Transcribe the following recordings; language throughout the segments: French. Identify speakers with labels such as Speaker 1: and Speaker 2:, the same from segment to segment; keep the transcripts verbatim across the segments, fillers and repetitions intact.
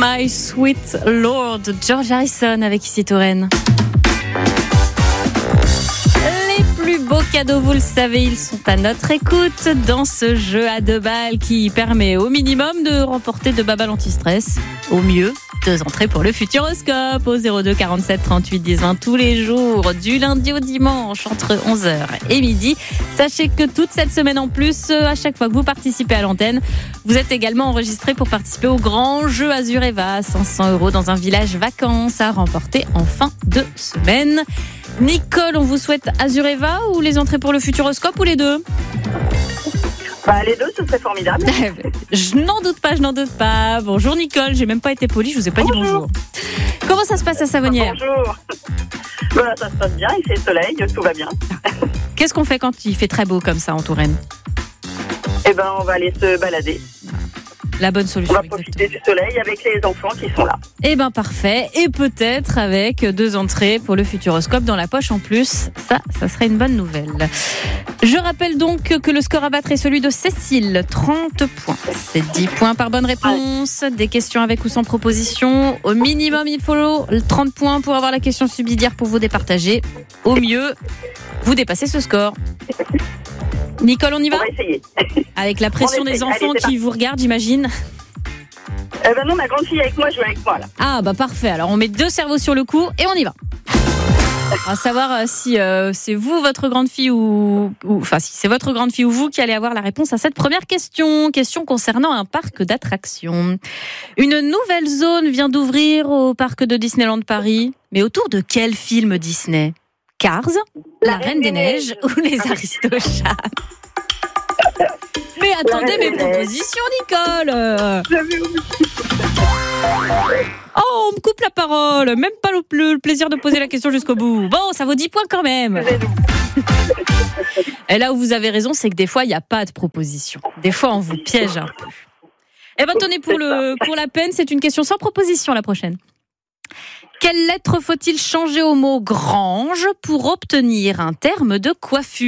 Speaker 1: My Sweet Lord, George Harrison avec Ici Touraine. Les plus beaux cadeaux, vous le savez, ils sont à notre écoute dans ce jeu à deux balles qui permet au minimum de remporter deux balles anti-stress. Au mieux, deux entrées pour le Futuroscope au zéro deux quarante-sept trente-huit dix vingt tous les jours, du lundi au dimanche entre onze heures et midi. Sachez que toute cette semaine en plus, à chaque fois que vous participez à l'antenne, vous êtes également enregistré pour participer au grand jeu Azureva, cinq cents euros dans un village vacances à remporter en fin de semaine. Nicole, on vous souhaite Azureva ou les entrées pour le Futuroscope ou les deux ?
Speaker 2: Bah, les deux, ce serait formidable.
Speaker 1: Je n'en doute pas, je n'en doute pas. Bonjour Nicole, j'ai même pas été polie, je vous ai pas
Speaker 2: bonjour.
Speaker 1: dit bonjour. Comment ça se passe à Savonnières ?
Speaker 2: Bonjour. Voilà, ça se passe bien, il fait soleil, tout va bien.
Speaker 1: Qu'est-ce qu'on fait quand il fait très beau comme ça en Touraine ?
Speaker 2: Eh ben, on va aller se balader.
Speaker 1: La bonne solution.
Speaker 2: On va profiter du soleil avec les enfants qui sont là.
Speaker 1: Eh ben parfait. Et peut-être avec deux entrées pour le Futuroscope dans la poche en plus. Ça, ça serait une bonne nouvelle. Je rappelle donc que le score à battre est celui de Cécile, trente points. C'est dix points par bonne réponse. Des questions avec ou sans proposition. Au minimum, il faut trente points pour avoir la question subsidiaire pour vous départager. Au mieux, vous dépassez ce score. Nicole, on y va ?
Speaker 2: On va essayer.
Speaker 1: Avec la pression des enfants Allez, qui vous regardent, j'imagine.
Speaker 2: Eh ben non, ma grande fille avec moi joue avec moi là.
Speaker 1: Ah bah parfait, alors on met deux cerveaux sur le coup et on y va. À savoir euh, si euh, c'est vous, votre grande fille ou, ou enfin si c'est votre grande fille ou vous qui allez avoir la réponse à cette première question. Question concernant un parc d'attractions. Une nouvelle zone vient d'ouvrir au parc de Disneyland Paris. Mais autour de quel film Disney ? Cars, La, La Reine, Reine des, des Neiges, Neiges ou Les Aristochats ? Mais attendez mes propositions, Nicole. Oh, on me coupe la parole. Même pas le, le plaisir de poser la question jusqu'au bout. Bon, ça vaut dix points quand même. Et là où vous avez raison, c'est que des fois, il n'y a pas de proposition. Des fois, on vous piège un peu. Eh bien, tenez, pour, le, pour la peine, c'est une question sans proposition la prochaine. Quelle lettre faut-il changer au mot grange pour obtenir un terme de coiffure ?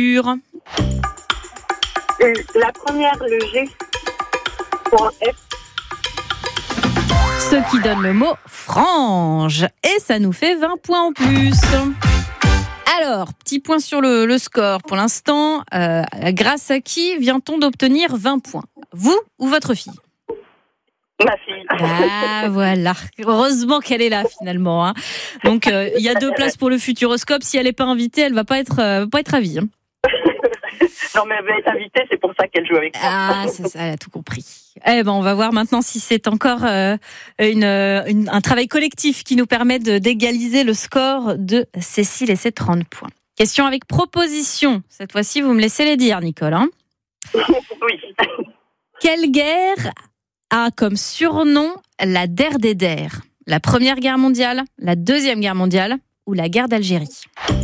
Speaker 2: La première, le G pour un F.
Speaker 1: Ce qui donne le mot frange. Et ça nous fait vingt points en plus. Alors, petit point sur le, le score. Pour l'instant, euh, grâce à qui vient-on d'obtenir vingt points ? Vous ou votre fille ?
Speaker 2: Ma fille.
Speaker 1: Ah, voilà. Heureusement qu'elle est là, finalement. Hein. Donc, il euh, y a deux places pour le Futuroscope. Si elle n'est pas invitée, elle ne va pas être, euh, va pas être ravie. Hein.
Speaker 2: Non, mais elle va être invitée, c'est pour ça qu'elle joue avec moi.
Speaker 1: Ah, c'est ça, elle a tout compris. Eh ben, on va voir maintenant si c'est encore euh, une, une, un travail collectif qui nous permet de, d'égaliser le score de Cécile et ses trente points. Question avec proposition. Cette fois-ci, vous me laissez les dire, Nicole. Hein.
Speaker 2: Oui.
Speaker 1: Quelle guerre a comme surnom la der des der ? La Première Guerre mondiale, la Deuxième Guerre mondiale ou la guerre d'Algérie ?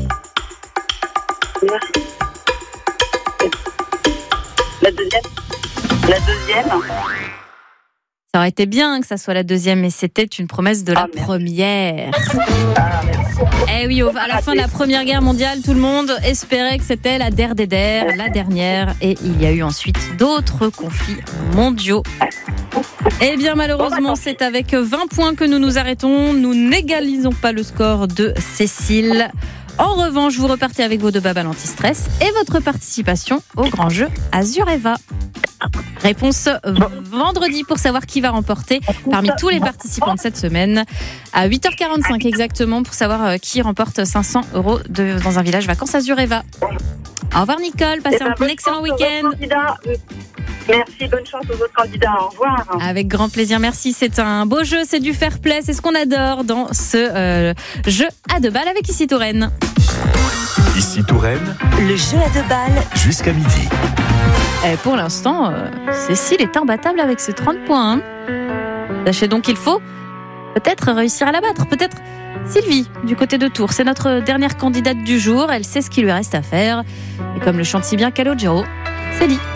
Speaker 2: La deuxième. La deuxième.
Speaker 1: Ça aurait été bien que ça soit la deuxième, mais c'était une promesse de la ah, première.
Speaker 2: Ah,
Speaker 1: eh oui, à la fin de la Première Guerre mondiale, tout le monde espérait que c'était la der des der, la dernière, et il y a eu ensuite d'autres conflits mondiaux. Eh bien, malheureusement, c'est avec vingt points que nous nous arrêtons. Nous n'égalisons pas le score de Cécile. En revanche, vous repartez avec vos deux babales anti-stress et votre participation au grand jeu Azureva. Réponse vendredi pour savoir qui va remporter parmi tous les participants de cette semaine. À huit heures quarante-cinq exactement pour savoir qui remporte cinq cents euros de, dans un village vacances Azureva. Au revoir Nicole, passez un excellent week-end.
Speaker 2: Merci, bonne chance aux autres candidats. Au revoir.
Speaker 1: Avec grand plaisir, merci. C'est un beau jeu, c'est du fair play, c'est ce qu'on adore dans ce euh, jeu à deux balles avec Ici Touraine.
Speaker 3: Ici Touraine,
Speaker 4: le jeu à deux balles
Speaker 3: jusqu'à midi.
Speaker 1: Et pour l'instant, euh, Cécile est imbattable avec ses trente points. Hein. Sachez donc qu'il faut peut-être réussir à la battre. Peut-être Sylvie, du côté de Tours. C'est notre dernière candidate du jour. Elle sait ce qu'il lui reste à faire. Et comme le chante si bien Calogero, c'est dit.